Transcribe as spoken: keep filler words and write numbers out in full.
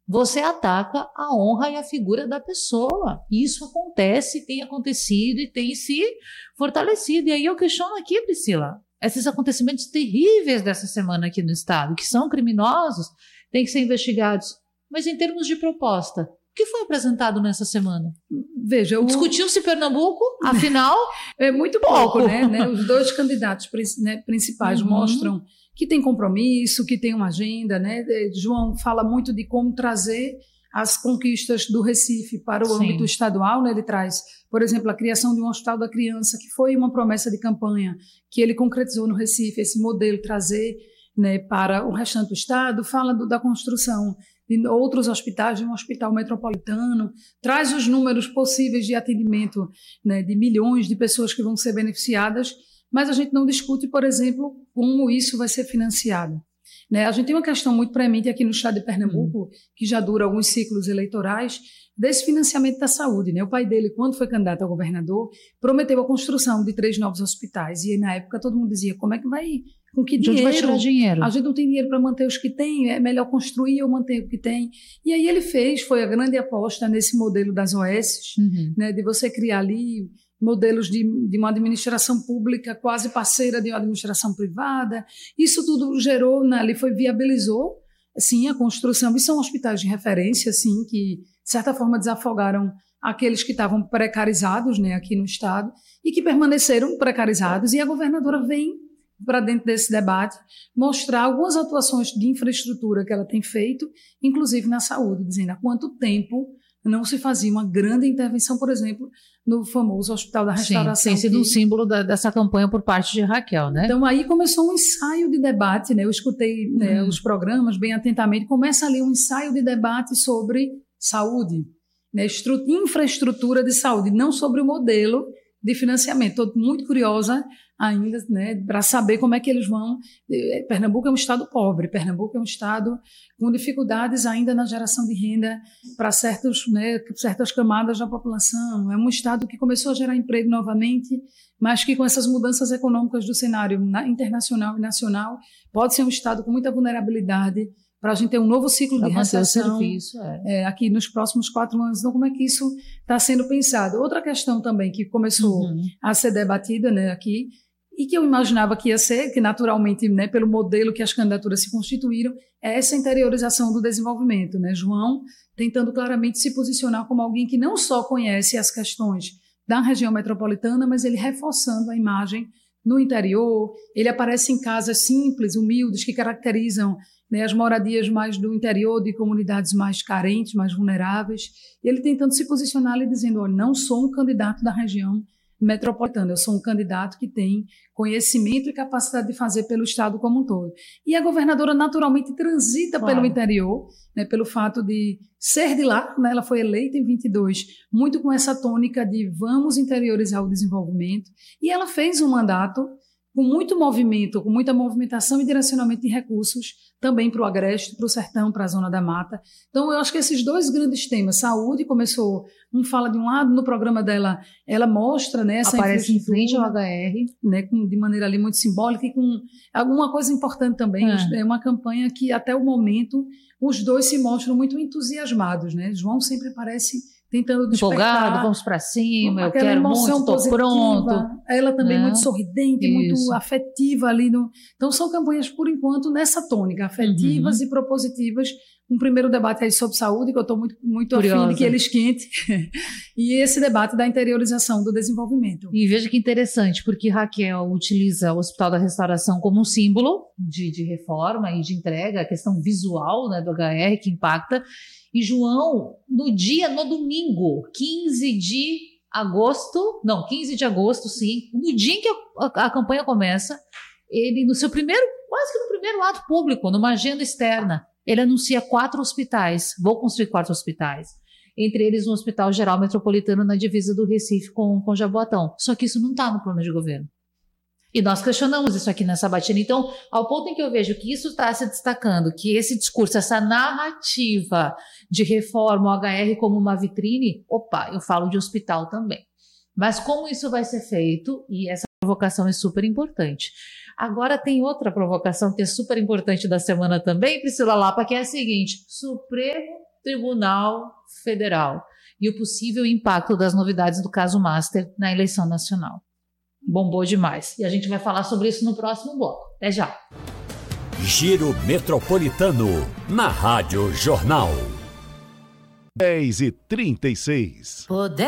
você ataca a honra e a figura da pessoa. Isso acontece, tem acontecido e tem se fortalecido. E aí eu questiono aqui, Priscila, esses acontecimentos terríveis dessa semana aqui no estado, que são criminosos, têm que ser investigados. Mas em termos de proposta, o que foi apresentado nessa semana? Veja, o... discutiu-se Pernambuco, afinal... é muito pouco, né? né? Os dois candidatos né, principais uhum. mostram que tem compromisso, que tem uma agenda, né? João fala muito de como trazer as conquistas do Recife para o Sim. âmbito estadual, né? Ele traz, por exemplo, a criação de um hospital da criança, que foi uma promessa de campanha que ele concretizou no Recife, esse modelo trazer né, para o restante do estado, fala do, da construção de outros hospitais, de um hospital metropolitano, traz os números possíveis de atendimento né, de milhões de pessoas que vão ser beneficiadas, mas a gente não discute, por exemplo, como isso vai ser financiado. Né? A gente tem uma questão muito premente aqui no estado de Pernambuco, hum. que já dura alguns ciclos eleitorais, desse financiamento da saúde. Né? O pai dele, quando foi candidato a governador, prometeu a construção de três novos hospitais, e aí, na época todo mundo dizia, como é que vai... Com que dinheiro? Vai tirar dinheiro? A gente não tem dinheiro para manter os que tem, é melhor construir ou manter o que tem. E aí ele fez, foi a grande aposta nesse modelo das O S, uhum. né, de você criar ali modelos de, de uma administração pública quase parceira de uma administração privada. Isso tudo gerou, né, ali foi, viabilizou, sim, a construção. E são hospitais de referência, sim, que, de certa forma, desafogaram aqueles que estavam precarizados, né, aqui no estado e que permaneceram precarizados. E a governadora vem para dentro desse debate, mostrar algumas atuações de infraestrutura que ela tem feito, inclusive na saúde, dizendo há quanto tempo não se fazia uma grande intervenção, por exemplo, no famoso Hospital da Restauração. Sim, tem sido que... um símbolo da, dessa campanha por parte de Raquel, né? Então aí começou um ensaio de debate, né? Eu escutei né, uhum. os programas bem atentamente, começa ali um ensaio de debate sobre saúde, né? Estru... infraestrutura de saúde, não sobre o modelo de financiamento. Estou muito curiosa ainda, né, para saber como é que eles vão. Pernambuco é um estado pobre, Pernambuco é um estado com dificuldades ainda na geração de renda para certos, né, certas camadas da população. É um estado que começou a gerar emprego novamente, mas que com essas mudanças econômicas do cenário internacional e nacional pode ser um estado com muita vulnerabilidade para a gente ter um novo ciclo pra de recessão serviço, é. É, aqui nos próximos quatro anos. Então, como é que isso está sendo pensado? Outra questão também que começou uhum. a ser debatida né, aqui, e que eu imaginava que ia ser, que naturalmente, né, pelo modelo que as candidaturas se constituíram, é essa interiorização do desenvolvimento. Né? João tentando claramente se posicionar como alguém que não só conhece as questões da região metropolitana, mas ele reforçando a imagem no interior. Ele aparece em casas simples, humildes, que caracterizam né, as moradias mais do interior, de comunidades mais carentes, mais vulneráveis. Ele tentando se posicionar ali dizendo, olha, não sou um candidato da região metropolitana, eu sou um candidato que tem conhecimento e capacidade de fazer pelo estado como um todo. E a governadora naturalmente transita claro. pelo interior, né, pelo fato de ser de lá, né, ela foi eleita em vinte e dois, muito com essa tônica de vamos interiorizar o desenvolvimento, e ela fez um mandato com muito movimento, com muita movimentação e direcionamento de recursos também para o Agreste, para o Sertão, para a Zona da Mata. Então, eu acho que esses dois grandes temas, saúde, começou, um fala de um lado, no programa dela, ela mostra né, essa aparece em frente ao H R. Né, com, de maneira ali muito simbólica e com alguma coisa importante também, é. é uma campanha que até o momento os dois se mostram muito entusiasmados. Né? João sempre parece tentando despertar. Empolgado, vamos para cima, eu quero muito, estou pronto. Ela também é. muito sorridente, Isso. muito afetiva ali. No... Então, são campanhas, por enquanto, nessa tônica, afetivas uhum. e propositivas. Um primeiro debate aí sobre saúde, que eu estou muito, muito afim de que ele esquente. E esse debate da interiorização do desenvolvimento. E veja que interessante, porque Raquel utiliza o Hospital da Restauração como um símbolo de, de reforma e de entrega, a questão visual né, do H R que impacta. E João, no dia, no domingo, quinze de agosto, não, quinze de agosto, sim, no dia em que a, a, a campanha começa, ele, no seu primeiro, quase que no primeiro ato público, numa agenda externa, ele anuncia quatro hospitais, vou construir quatro hospitais, entre eles um hospital geral metropolitano na divisa do Recife com, com Jaboatão. Só que isso não está no plano de governo. E nós questionamos isso aqui nessa batina. Então, ao ponto em que eu vejo que isso está se destacando, que esse discurso, essa narrativa de reforma, o H R como uma vitrine, opa, eu falo de hospital também. Mas como isso vai ser feito, e essa provocação é super importante. Agora tem outra provocação que é super importante da semana também, Priscila Lapa, que é a seguinte: Supremo Tribunal Federal e o possível impacto das novidades do caso Master na eleição nacional. Bombou demais. E a gente vai falar sobre isso no próximo bloco. Até já. Giro Metropolitano, na Rádio Jornal. dez e trinta e seis. Poder